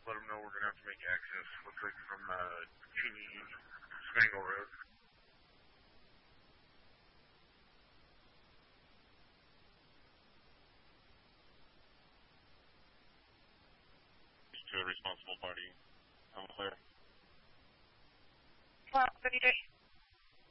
let them know we're going to have to make access. Looks like from Spangle Road. To a responsible party. I'm clear. Well, 30 days.